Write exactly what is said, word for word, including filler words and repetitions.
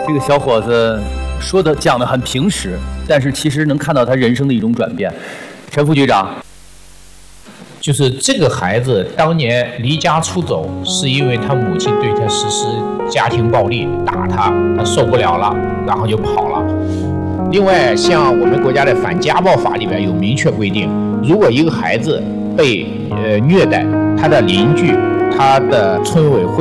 这个小伙子说的讲的很平实，但是其实能看到他人生的一种转变。陈副局长， 就是这个孩子当年离家出走，是因为他母亲对他实施家庭暴力，打他，他受不了了，然后就跑了。另外，像我们国家的反家暴法里边有明确规定，如果一个孩子被呃虐待，他的邻居、他的村委会。